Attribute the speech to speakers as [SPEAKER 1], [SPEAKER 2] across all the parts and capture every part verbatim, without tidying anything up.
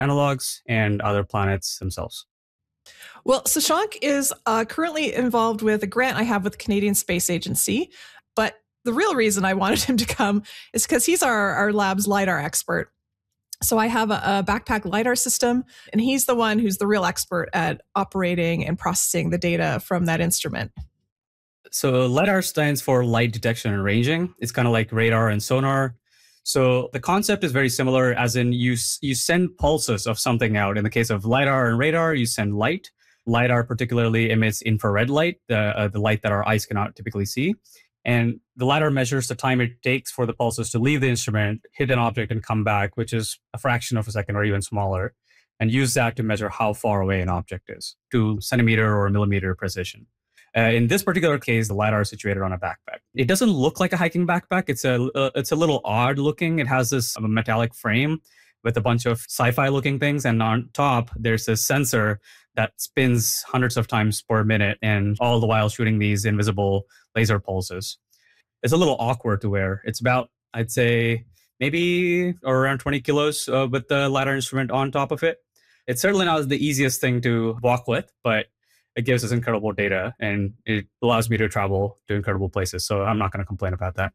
[SPEAKER 1] analogs and other planets themselves.
[SPEAKER 2] Well, Sashank is uh, currently involved with a grant I have with the Canadian Space Agency. But the real reason I wanted him to come is because he's our, our lab's LiDAR expert. So I have a, a backpack LiDAR system, and he's the one who's the real expert at operating and processing the data from that instrument.
[SPEAKER 1] So LiDAR stands for light detection and ranging. It's kind of like radar and sonar. So the concept is very similar, as in you you send pulses of something out. In the case of LiDAR and radar, you send light. LiDAR particularly emits infrared light, the, uh, the light that our eyes cannot typically see. And the LiDAR measures the time it takes for the pulses to leave the instrument, hit an object, and come back, which is a fraction of a second or even smaller, and use that to measure how far away an object is to centimeter or millimeter precision. Uh, in this particular case, the LiDAR is situated on a backpack. It doesn't look like a hiking backpack. It's a uh, it's a little odd looking. It has this um, metallic frame with a bunch of sci-fi looking things. And on top, there's a sensor that spins hundreds of times per minute, and all the while shooting these invisible laser pulses. It's a little awkward to wear. It's about, I'd say, maybe around twenty kilos uh, with the LiDAR instrument on top of it. It's certainly not the easiest thing to walk with, but it gives us incredible data, and it allows me to travel to incredible places. So I'm not going to complain about that.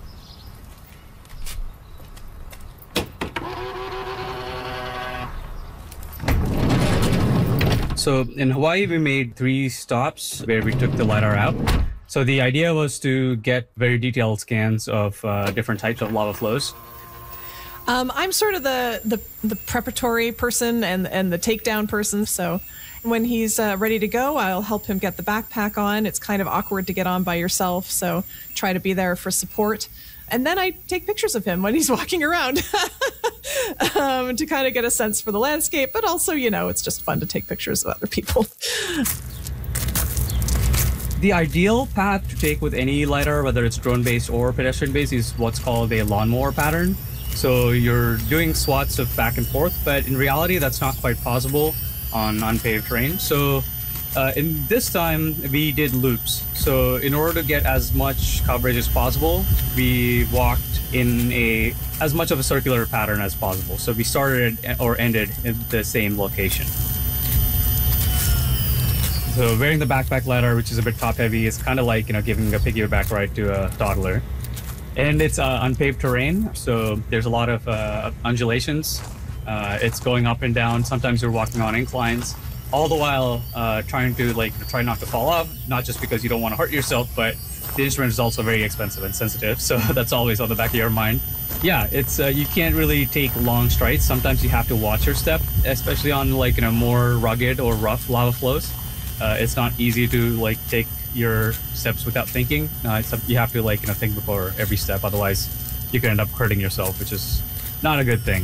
[SPEAKER 1] So in Hawaii, we made three stops where we took the LiDAR out. So the idea was to get very detailed scans of uh, different types of lava flows.
[SPEAKER 2] Um, I'm sort of the, the the preparatory person and and the takedown person. So when he's uh, ready to go, I'll help him get the backpack on. It's kind of awkward to get on by yourself, so try to be there for support. And then I take pictures of him when he's walking around um, to kind of get a sense for the landscape. But also, you know, it's just fun to take pictures of other people.
[SPEAKER 1] The ideal path to take with any LiDAR, whether it's drone-based or pedestrian-based, is what's called a lawnmower pattern. So you're doing swaths of back and forth, but in reality, that's not quite possible on unpaved terrain. So uh, in this time, we did loops. So in order to get as much coverage as possible, we walked in a as much of a circular pattern as possible. So we started or ended in the same location. So wearing the backpack LiDAR, which is a bit top heavy, is kind of like, you know, giving a piggyback ride to a toddler. And it's uh, unpaved terrain, so there's a lot of uh, undulations. Uh, it's going up and down. Sometimes you're walking on inclines, all the while uh, trying to like try not to fall off. Not just because you don't want to hurt yourself, but the instrument is also very expensive and sensitive, so that's always on the back of your mind. Yeah, it's uh, you can't really take long strides. Sometimes you have to watch your step, especially on like you know more rugged or rough lava flows. Uh, it's not easy to like take your steps without thinking. Uh, it's, you have to like you know think before every step, otherwise you can end up hurting yourself, which is not a good thing.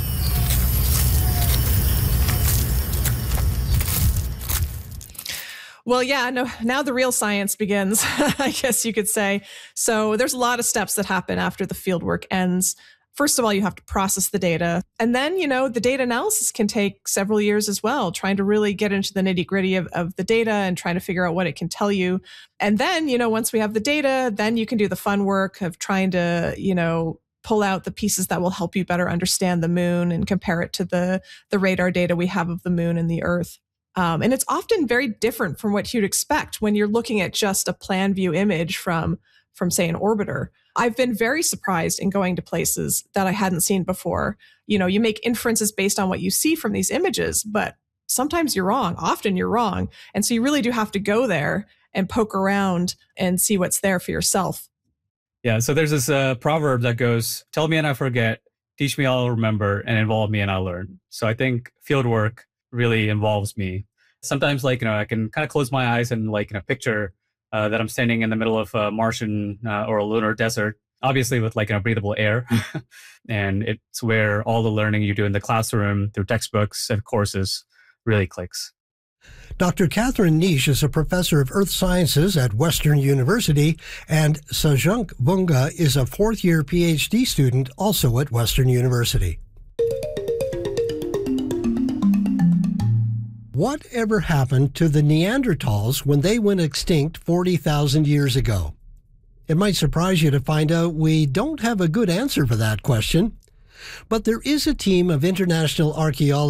[SPEAKER 2] Well, yeah, no, now the real science begins, I guess you could say. So there's a lot of steps that happen after the fieldwork ends. First of all, you have to process the data. And then, you know, the data analysis can take several years as well, trying to really get into the nitty gritty of, of the data and trying to figure out what it can tell you. And then, you know, once we have the data, then you can do the fun work of trying to, you know, pull out the pieces that will help you better understand the moon and compare it to the, the radar data we have of the moon and the Earth. Um, and it's often very different from what you'd expect when you're looking at just a plan view image from, from say, an orbiter. I've been very surprised in going to places that I hadn't seen before. You know, you make inferences based on what you see from these images, but sometimes you're wrong. Often you're wrong. And so you really do have to go there and poke around and see what's there for yourself.
[SPEAKER 1] Yeah, so there's this uh, proverb that goes, tell me and I forget, teach me I'll remember, and involve me and I'll learn. So I think field work really involves me. Sometimes, like, you know, I can kind of close my eyes and, like, you know, picture uh, that I'm standing in the middle of a Martian uh, or a lunar desert, obviously with, like, you know, breathable air. And it's where all the learning you do in the classroom through textbooks and courses really clicks.
[SPEAKER 3] Doctor Catherine Nish is a professor of earth sciences at Western University, and Sashank Vunga is a fourth-year P H D student also at Western University. Whatever happened to the Neanderthals when they went extinct forty thousand years ago? It might surprise you to find out we don't have a good answer for that question. But there is a team of international archaeologists